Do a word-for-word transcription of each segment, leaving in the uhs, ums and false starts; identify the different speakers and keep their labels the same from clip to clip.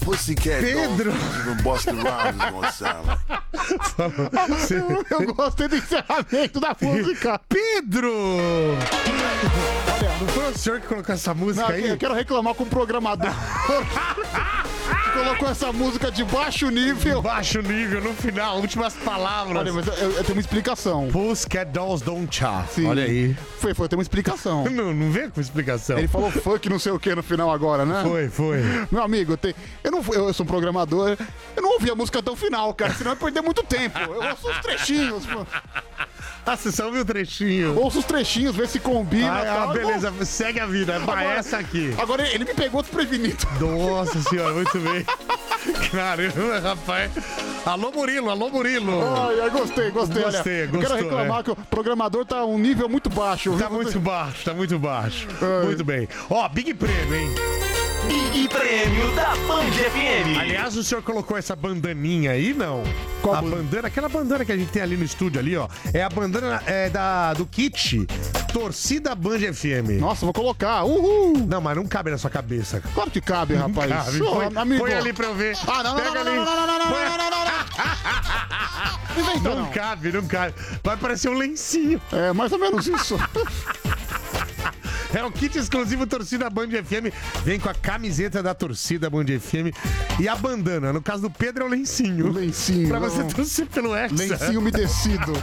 Speaker 1: Pussycat
Speaker 2: Pedro.
Speaker 1: Dolls, Busta Rhymes is gonna sound like.
Speaker 3: Eu gostei do encerramento da música.
Speaker 2: Pedro! Olha, não foi o senhor que colocou essa música
Speaker 3: Não,
Speaker 2: aí?
Speaker 3: eu quero reclamar com o programador. Colocou essa música de baixo nível.
Speaker 2: Baixo nível, no final, últimas palavras.
Speaker 3: Olha, mas eu, eu tenho uma explicação.
Speaker 2: Pussycat Dolls Don't Cha.
Speaker 3: Sim.
Speaker 2: Olha aí.
Speaker 3: Foi, foi, tem uma explicação.
Speaker 2: Não, não vem com explicação.
Speaker 3: Ele falou funk não sei o que no final agora, né?
Speaker 2: Foi, foi.
Speaker 3: Meu amigo, eu, tenho, eu, não, eu, eu sou um programador, eu não ouvi a música até o final, cara, senão eu ia perder muito tempo. Eu ouço os trechinhos, pô.
Speaker 2: Ah, você só ouviu o trechinho.
Speaker 3: Ouço os trechinhos, vê se combina.
Speaker 2: Ah,
Speaker 3: tal.
Speaker 2: ah, beleza, segue a vida. Vai
Speaker 3: Agora-
Speaker 2: essa aqui.
Speaker 3: Agora ele me pegou desprevenido.
Speaker 2: Nossa senhora, muito bem. Caramba, rapaz. Alô, Murilo, alô, Murilo.
Speaker 3: Ai, ai, gostei, gostei.
Speaker 2: Gostei,
Speaker 3: olha,
Speaker 2: gostou,
Speaker 3: eu quero reclamar
Speaker 2: é.
Speaker 3: que o programador tá um nível muito baixo.
Speaker 2: Tá
Speaker 3: viu?
Speaker 2: muito baixo, tá muito baixo.
Speaker 3: Ai.
Speaker 2: Muito bem. Ó, Big Prêmio, hein?
Speaker 4: Big Prêmio da Band F M.
Speaker 2: Aliás, o senhor colocou essa bandaninha aí, não?
Speaker 3: Qual
Speaker 2: a
Speaker 3: ban-
Speaker 2: bandana, aquela bandana que a gente tem ali no estúdio ali, ó. É a bandana é, da, do kit Torcida Band F M.
Speaker 3: Nossa, vou colocar. Uhul!
Speaker 2: Não, mas não cabe na sua cabeça.
Speaker 3: Claro que cabe, rapaz.
Speaker 2: Cabe.
Speaker 3: Ô,
Speaker 2: Põe,
Speaker 3: amigo.
Speaker 2: põe ali pra eu ver.
Speaker 3: Ah, não, não,
Speaker 2: Pega
Speaker 3: não, não,
Speaker 2: ali.
Speaker 3: não, não, não, não,
Speaker 2: Põe-
Speaker 3: não, não, não, não. Inventa
Speaker 2: Não
Speaker 3: não.
Speaker 2: cabe, não cabe. Vai parecer um lencinho.
Speaker 3: É, mais ou menos isso.
Speaker 2: É o kit exclusivo Torcida Band F M. Vem com a camiseta da Torcida Band F M e a bandana. No caso do Pedro é o lencinho.
Speaker 3: Lencinho.
Speaker 2: Pra você
Speaker 3: não.
Speaker 2: torcer pelo Hexa.
Speaker 3: Lencinho umedecido.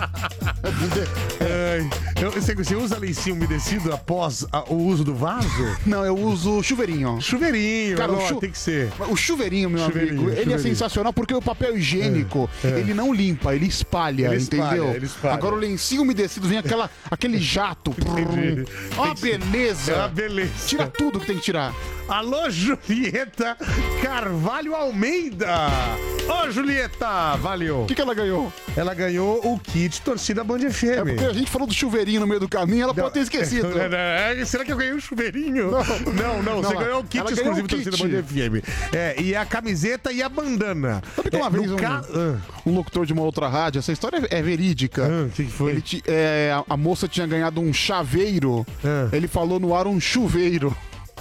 Speaker 2: Ai, eu, você, você usa lencinho umedecido após a- o uso do vaso?
Speaker 3: Não, eu uso chuveirinho.
Speaker 2: Chuveirinho,
Speaker 3: Cara,
Speaker 2: não,
Speaker 3: o chu-
Speaker 2: tem que ser.
Speaker 3: O chuveirinho, meu
Speaker 2: Chuveirinho,
Speaker 3: amigo, ele é
Speaker 2: chuveirinho.
Speaker 3: sensacional porque o papel higiênico,
Speaker 2: É, é.
Speaker 3: ele não limpa, ele espalha,
Speaker 2: Ele
Speaker 3: entendeu?
Speaker 2: espalha, ele espalha.
Speaker 3: Agora o lencinho umedecido vem aquela, aquele jato.
Speaker 2: Entendi.
Speaker 3: Ó,
Speaker 2: Tem que ser-
Speaker 3: beleza.
Speaker 2: É uma beleza.
Speaker 3: Tira tudo que tem que tirar.
Speaker 2: Alô, Julieta Carvalho Almeida. Ô, Julieta, valeu.
Speaker 3: O que, que ela ganhou?
Speaker 2: Ela ganhou o kit Torcida Band F
Speaker 3: É
Speaker 2: M.
Speaker 3: porque a gente falou do chuveirinho no meio do caminho, ela pode ter esquecido.
Speaker 2: É, será que eu ganhei um chuveirinho? Não, não, não, você
Speaker 3: Não,
Speaker 2: ganhou o kit
Speaker 3: ela ganhou
Speaker 2: exclusivo
Speaker 3: o
Speaker 2: Torcida
Speaker 3: kit.
Speaker 2: Band F M. É, e a camiseta e a bandana.
Speaker 3: Sabe que uma
Speaker 2: É,
Speaker 3: vez
Speaker 2: no
Speaker 3: um,
Speaker 2: ca- Ah,
Speaker 3: um locutor de uma outra rádio, essa história é verídica.
Speaker 2: ah, o que que foi?
Speaker 3: Ele ti- é, a, a moça tinha ganhado um chaveiro,
Speaker 2: Ah.
Speaker 3: ele falou no ar um chuveiro.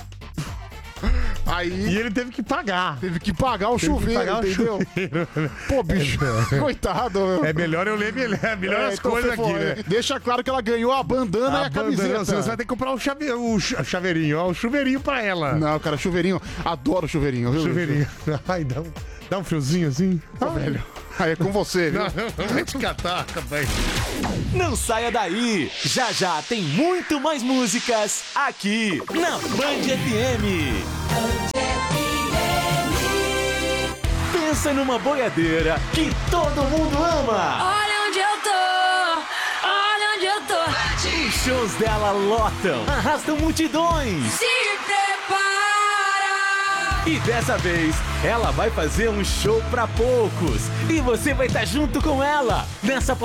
Speaker 3: Aí
Speaker 2: E ele teve que pagar.
Speaker 3: teve que pagar o
Speaker 2: Teve que
Speaker 3: chuveiro,
Speaker 2: pagar o
Speaker 3: entendeu?
Speaker 2: chuveiro.
Speaker 3: Pô, bicho, coitado. meu.
Speaker 2: É melhor eu ler melhor, melhor
Speaker 3: É,
Speaker 2: as
Speaker 3: então
Speaker 2: coisas
Speaker 3: você
Speaker 2: aqui,
Speaker 3: foi-
Speaker 2: né?
Speaker 3: Deixa claro que ela ganhou a bandana e a
Speaker 2: bandana,
Speaker 3: camiseta.
Speaker 2: senão você vai ter que comprar o, chave, o ch- chaveirinho, ó, o chuveirinho pra ela.
Speaker 3: Não, cara, chuveirinho. Adoro chuveirinho, viu?
Speaker 2: Chuveirinho. Ai, dá um, dá um friozinho assim.
Speaker 3: Pô, velho. Aí é com você, viu?
Speaker 2: Não, não, vai te catar, rapaz.
Speaker 4: Não saia daí. Já já tem muito mais músicas aqui na Band F M. Pensa numa boiadeira que todo mundo ama.
Speaker 5: Olha onde eu tô, olha onde eu tô.
Speaker 4: Os shows dela lotam, arrastam multidões.
Speaker 5: Se prepara.
Speaker 4: E dessa vez, ela vai fazer um show pra poucos. E você vai estar junto com ela nessa